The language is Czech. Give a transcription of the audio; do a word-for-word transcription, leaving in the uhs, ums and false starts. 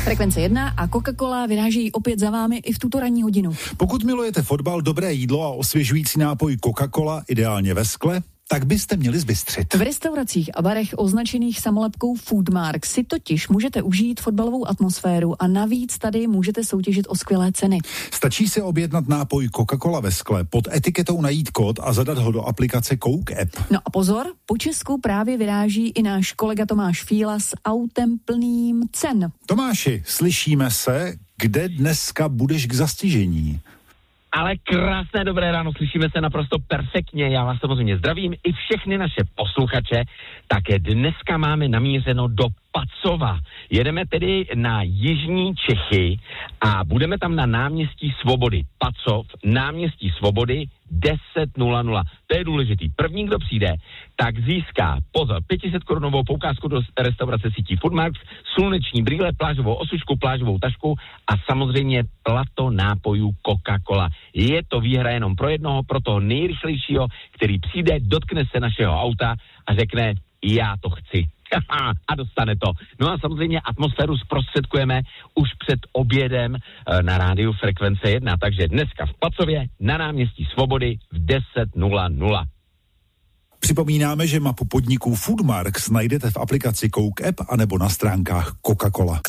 Frekvence jedna a Coca-Cola vyrážejí opět za vámi i v tuto ranní hodinu. Pokud milujete fotbal, dobré jídlo a osvěžující nápoj Coca-Cola, ideálně ve skle, tak byste měli zbystřit. V restauracích a barech označených samolepkou Foodmark si totiž můžete užít fotbalovou atmosféru a navíc tady můžete soutěžit o skvělé ceny. Stačí si objednat nápoj Coca-Cola ve skle, pod etiketou najít kód a zadat ho do aplikace Coke App. No a pozor, po Česku právě vyráží i náš kolega Tomáš Fíla s autem plným cen. Tomáši, slyšíme se, kde dneska budeš k zastižení? Ale krásné dobré ráno, slyšíme se naprosto perfektně, já vás samozřejmě zdravím i všechny naše posluchače, také dneska máme namířeno do Pacova. Jedeme tedy na jižní Čechy a budeme tam na náměstí Svobody. Pacov, náměstí Svobody, deset nula nula. To je důležitý. První, kdo přijde, tak získá, pozor, pět set korunovou poukázku do restaurace sítí Foodmark, sluneční brýle, plážovou osušku, plážovou tašku a samozřejmě plato nápojů Coca-Cola. Je to výhra jenom pro jednoho, pro toho nejrychlejšího, který přijde, dotkne se našeho auta a řekne, já to chci. A dostane to. No a samozřejmě atmosféru zprostředkujeme už před obědem na rádiu Frekvence jedna. Takže dneska v Pacově na náměstí Svobody v deset nula nula. Připomínáme, že mapu podniků Foodmarks najdete v aplikaci Coke App anebo na stránkách Coca-Cola.